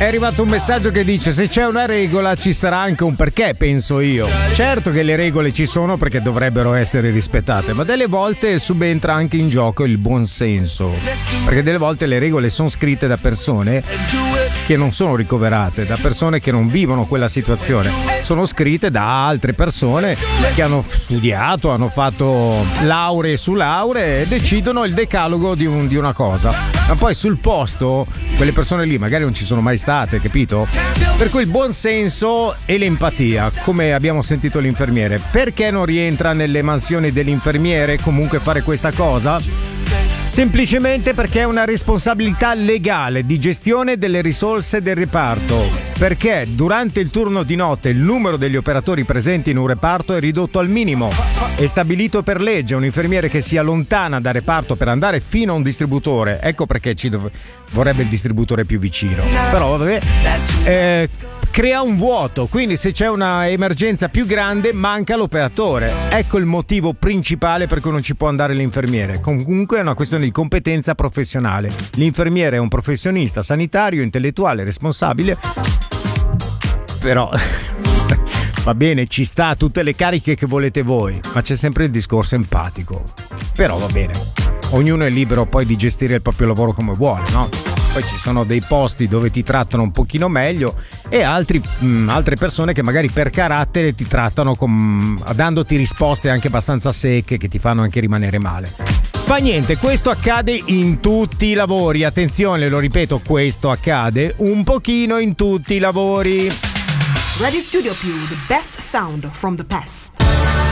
È arrivato un messaggio che dice: se c'è una regola ci sarà anche un perché, penso io. Certo che le regole ci sono perché dovrebbero essere rispettate, ma delle volte subentra anche in gioco il buon senso, perché delle volte le regole sono scritte da persone che non sono ricoverate, da persone che non vivono quella situazione, sono scritte da altre persone che hanno studiato, hanno fatto lauree su lauree e decidono il decalogo di una cosa, ma poi sul posto quelle persone lì magari non ci sono mai state, capito? Per cui il buon senso e l'empatia, come abbiamo sentito l'infermiere, perché non rientra nelle mansioni dell'infermiere comunque fare questa cosa? Semplicemente perché è una responsabilità legale di gestione delle risorse del reparto, perché durante il turno di notte il numero degli operatori presenti in un reparto è ridotto al minimo. È stabilito per legge un infermiere che si allontana dal reparto per andare fino a un distributore, ecco perché vorrebbe il distributore più vicino, però vabbè, crea un vuoto, quindi se c'è una emergenza più grande manca l'operatore. Ecco il motivo principale per cui non ci può andare l'infermiere. Comunque è una questione di competenza professionale. L'infermiere è un professionista sanitario, intellettuale, responsabile, però va bene, ci sta tutte le cariche che volete voi, ma c'è sempre il discorso empatico. Però va bene, ognuno è libero poi di gestire il proprio lavoro come vuole, no? Poi ci sono dei posti dove ti trattano un pochino meglio e altre persone che magari per carattere ti trattano dandoti risposte anche abbastanza secche che ti fanno anche rimanere male. Fa niente, questo accade in tutti i lavori, attenzione, lo ripeto, questo accade un pochino in tutti i lavori. Radio Studio Più, the best sound from the past.